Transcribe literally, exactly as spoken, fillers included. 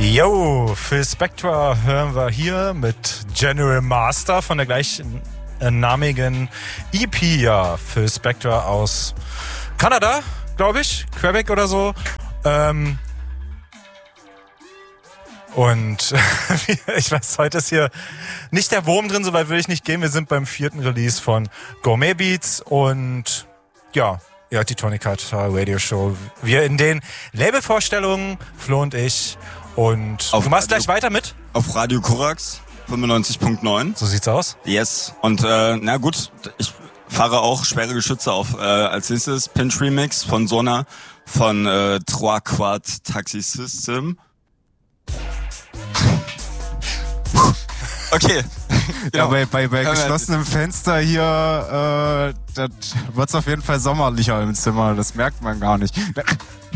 Yo, Phil Spector hören wir hier mit General Master von der gleichnamigen E P. Ja, Phil Spector aus Kanada, glaube ich, Quebec oder so. Ähm und ich weiß, heute ist hier nicht der Wurm drin, so weit will ich nicht gehen. Wir sind beim vierten Release von Gourmet Beats und ja, ja, die Tony Carter Radio Show. Wir in den Labelvorstellungen, Flo und ich. Und auf du machst Radio, gleich weiter mit? Auf Radio Korax fünfundneunzig Punkt neun. So sieht's aus. Yes. Und äh, na gut, ich fahre auch schwere Geschütze auf. Äh, als nächstes Pinch Remix von Sona von äh, Trois Quad Taxi System. Okay. Ja, bei, bei, bei geschlossenem Fenster hier, äh, das wird's auf jeden Fall sommerlicher im Zimmer. Das merkt man gar nicht.